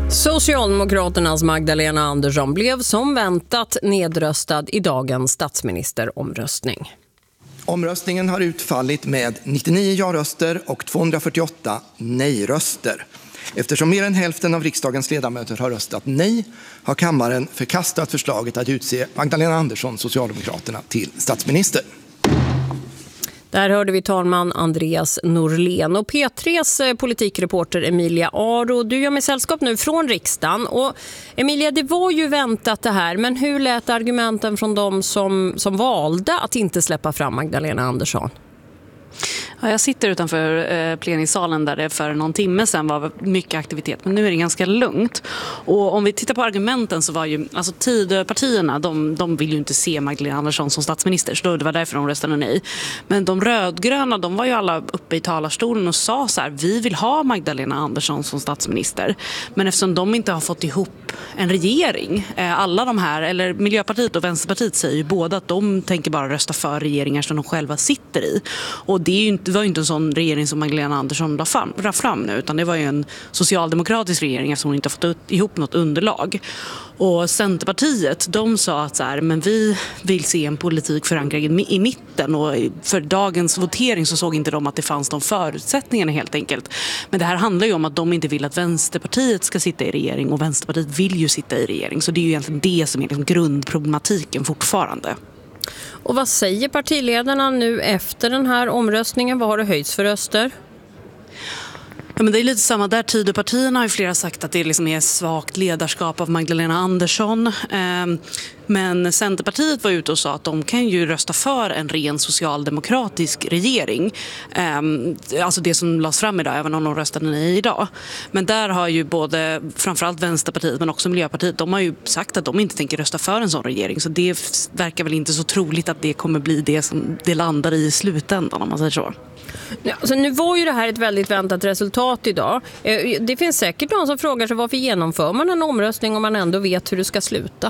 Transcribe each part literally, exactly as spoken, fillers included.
Socialdemokraternas Magdalena Andersson blev som väntat nedröstad i dagens statsministeromröstning. Omröstningen har utfallit med nittionio ja-röster och tvåhundrafyrtioåtta nej-röster. Eftersom mer än hälften av riksdagens ledamöter har röstat nej har kammaren förkastat förslaget att utse Magdalena Andersson, Socialdemokraterna, till statsminister. Där hörde vi talman Andreas Norlén och P tres politikreporter Emilia Aro. Du gör med sällskap nu från riksdagen. Och Emilia, det var ju väntat det här, men hur lät argumenten från de som, som valde att inte släppa fram Magdalena Andersson? Ja, jag sitter utanför eh, plenisalen där det för någon timme sedan var mycket aktivitet, men nu är det ganska lugnt. Och om vi tittar på argumenten så var ju, alltså Tidöpartierna, de, de vill ju inte se Magdalena Andersson som statsminister, så det var därför de röstade nej. Men de rödgröna, de var ju alla uppe i talarstolen och sa så här: vi vill ha Magdalena Andersson som statsminister. Men eftersom de inte har fått ihop en regering, eh, alla de här, eller Miljöpartiet och Vänsterpartiet säger ju båda att de tänker bara rösta för regeringar som de själva sitter i. Och det är ju inte Det var ju inte en sån regering som Magdalena Andersson la fram, la fram nu, utan det var ju en socialdemokratisk regering som inte har fått ihop något underlag. Och Centerpartiet, de sa att så här, men vi vill se en politik förankrad i mitten, och för dagens votering så såg inte de att det fanns de förutsättningarna helt enkelt. Men det här handlar ju om att de inte vill att Vänsterpartiet ska sitta i regering, och Vänsterpartiet vill ju sitta i regering, så det är ju egentligen det som är liksom grundproblematiken fortfarande. Och vad säger partiledarna nu efter den här omröstningen? Vad har det höjts för röster? Ja, men det är lite samma där. Tidöpartierna har ju flera sagt att det liksom är svagt ledarskap av Magdalena Andersson. Men Centerpartiet var ute och sa att de kan ju rösta för en ren socialdemokratisk regering. Alltså det som lades fram idag, även om de röstade nej idag. Men där har ju både framförallt Vänsterpartiet men också Miljöpartiet, de har ju sagt att de inte tänker rösta för en sån regering. Så det verkar väl inte så troligt att det kommer bli det som det landar i slutändan, om man säger så. Ja, så nu var ju det här ett väldigt väntat resultat idag. Det finns säkert någon som frågar sig varför genomför man en omröstning om man ändå vet hur det ska sluta.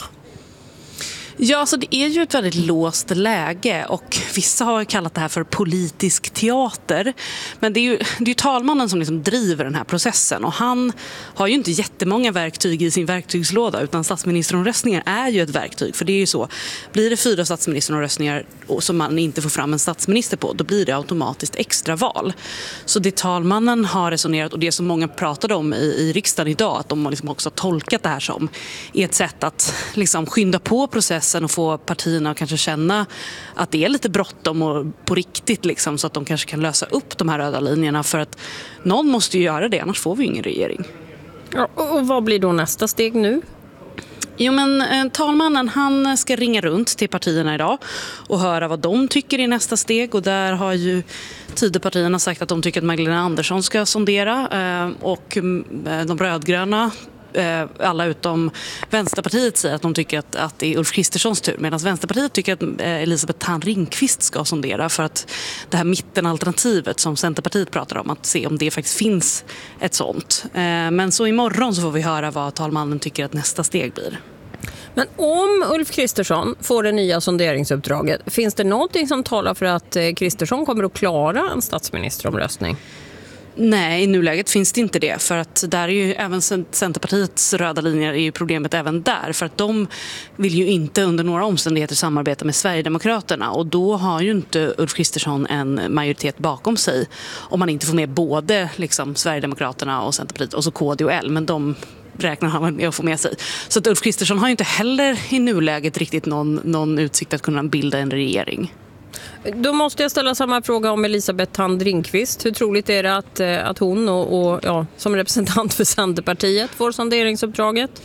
Ja, så det är ju ett väldigt låst läge, och vissa har kallat det här för politisk teater. Men det är ju, det är ju talmannen som liksom driver den här processen, och han har ju inte jättemånga verktyg i sin verktygslåda, utan statsministeromröstningar är ju ett verktyg. För det är ju så, blir det fyra statsministeromröstningar som man inte får fram en statsminister på, då blir det automatiskt extraval. Så det talmannen har resonerat, och det som många pratade om i, i riksdagen idag, att de har liksom också tolkat det här som är ett sätt att liksom skynda på processen och få partierna att kanske känna att det är lite bråttom och på riktigt, liksom, så att de kanske kan lösa upp de här röda linjerna, för att någon måste ju göra det, annars får vi ingen regering. Ja, och vad blir då nästa steg nu? Jo, men eh, talmannen, han ska ringa runt till partierna idag och höra vad de tycker i nästa steg, och där har ju Tidöpartierna sagt att de tycker att Magdalena Andersson ska sondera, eh, och eh, de rödgröna, alla utom Vänsterpartiet, säger att de tycker att, att det är Ulf Kristerssons tur, medan Vänsterpartiet tycker att Elisabeth Thand Ringqvist ska sondera, för att det här mittenalternativet som Centerpartiet pratar om, att se om det faktiskt finns ett sånt. Men så imorgon så får vi höra vad talmannen tycker att nästa steg blir. Men om Ulf Kristersson får det nya sonderingsuppdraget, finns det någonting som talar för att Kristersson kommer att klara en statsministeromröstning? Nej, i nuläget finns det inte det, för att där är ju även Centerpartiets röda linjer är ju problemet även där, för att de vill ju inte under några omständigheter samarbeta med Sverigedemokraterna, och då har ju inte Ulf Kristersson en majoritet bakom sig om man inte får med både liksom Sverigedemokraterna och Centerpartiet och så K D och L, men de räknar han med att få med sig. Så att Ulf Kristersson har ju inte heller i nuläget riktigt någon, någon utsikt att kunna bilda en regering. Då måste jag ställa samma fråga om Elisabeth Thand Ringqvist. Hur troligt är det att, att hon och, och ja, som representant för Centerpartiet får sonderingsuppdraget?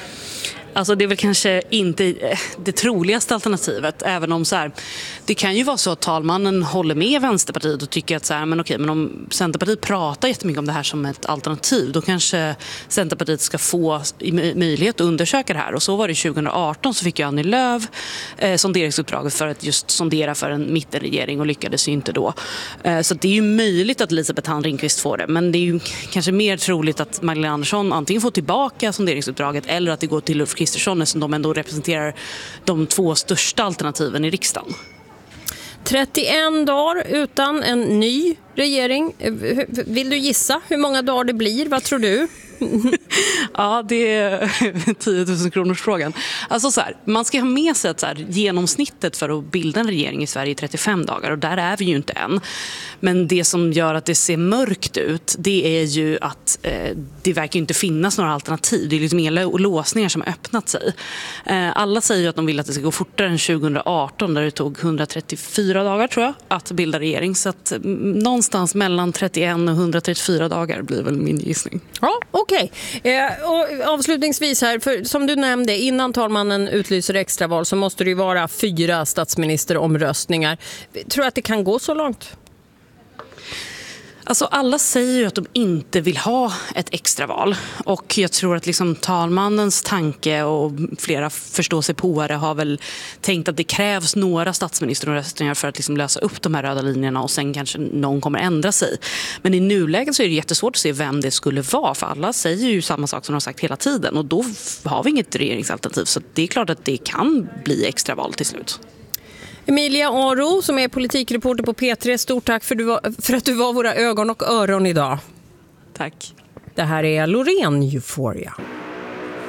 Alltså det är väl kanske inte det troligaste alternativet, även om så här, det kan ju vara så att talmannen håller med Vänsterpartiet och tycker att så här, men okej, men om Centerpartiet pratar jättemycket om det här som ett alternativ, då kanske Centerpartiet ska få möjlighet att undersöka det här. Och så var det tjugo arton, så fick ju Annie Lööf eh, sonderingsuppdraget för att just sondera för en mittenregering, och lyckades ju inte då. Eh, så det är ju möjligt att Elisabeth Thand Ringqvist får det, men det är ju kanske mer troligt att Magdalena Andersson antingen får tillbaka sonderingsuppdraget eller att det går till Ulf Kristersson, som de ändå representerar de två största alternativen i riksdagen. trettioen dagar utan en ny regering. Vill du gissa hur många dagar det blir? Vad tror du? Ja, det är tio tusen kronors frågan. Alltså så här, man ska ha med sig att så här, genomsnittet för att bilda en regering i Sverige är trettiofem dagar och där är vi ju inte än. Men det som gör att det ser mörkt ut, det är ju att eh, det verkar inte finnas några alternativ. Det är liksom inga låsningar som har öppnat sig. Eh, alla säger ju att de vill att det ska gå fortare än tjugo arton där det tog hundratrettiofyra dagar tror jag att bilda regering. Så att mm, någonstans mellan trettioen och hundratrettiofyra dagar blir väl min gissning. Ja, okej. Okay. Eh, och avslutningsvis här, för som du nämnde, innan talmannen utlyser extraval så måste det ju vara fyra statsministeromröstningar. Tror du att det kan gå så långt? Alltså alla säger ju att de inte vill ha ett extraval och jag tror att liksom talmannens tanke och flera förståsigpåare har väl tänkt att det krävs några statsministeromröstningar för att liksom lösa upp de här röda linjerna och sen kanske någon kommer ändra sig. Men i nuläget så är det jättesvårt att se vem det skulle vara för alla säger ju samma sak som de har sagt hela tiden och då har vi inget regeringsalternativ så det är klart att det kan bli extraval till slut. Emilia Aro som är politikreporter på P tre, stort tack för, du var, för att du var våra ögon och öron idag. Tack. Det här är Loreen Euphoria.